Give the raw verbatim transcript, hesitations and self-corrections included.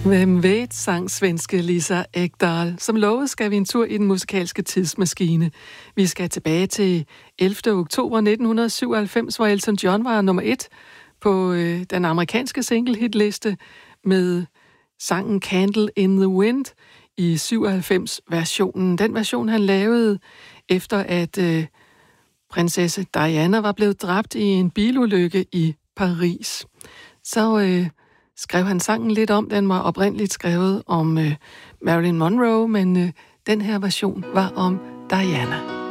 Hvem ved, sang svenske Lisa Ekdahl. Som lovet skal vi en tur i den musikalske tidsmaskine. Vi skal tilbage til ellevte oktober nitten syvoghalvfems, hvor Elton John var nummer et på øh, den amerikanske single-hitliste med sangen Candle in the Wind i syvoghalvfems-versionen. Den version, han lavede efter, at øh, prinsesse Diana var blevet dræbt i en bilulykke i Paris. Så øh, skrev han sangen lidt om. Den var oprindeligt skrevet om øh, Marilyn Monroe, men øh, den her version var om Diana.